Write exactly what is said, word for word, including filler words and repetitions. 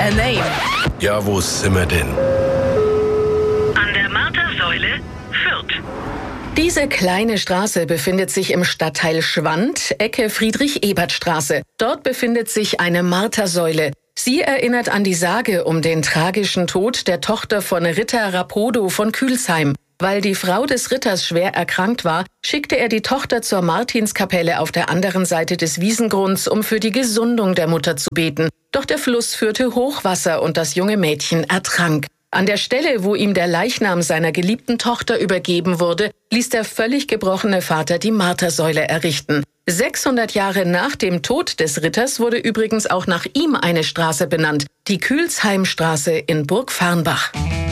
a name. Ja, wo sind wir denn? An der Martersäule, Fürth. Diese kleine Straße befindet sich im Stadtteil Schwand, Ecke Friedrich-Ebert-Straße. Dort befindet sich eine Martersäule. Sie erinnert an die Sage um den tragischen Tod der Tochter von Ritter Rapodo von Kühlsheim. Weil die Frau des Ritters schwer erkrankt war, schickte er die Tochter zur Martinskapelle auf der anderen Seite des Wiesengrunds, um für die Gesundung der Mutter zu beten. Doch der Fluss führte Hochwasser und das junge Mädchen ertrank. An der Stelle, wo ihm der Leichnam seiner geliebten Tochter übergeben wurde, ließ der völlig gebrochene Vater die Martersäule errichten. sechshundert Jahre nach dem Tod des Ritters wurde übrigens auch nach ihm eine Straße benannt, die Kühlsheimstraße in Burgfarrnbach.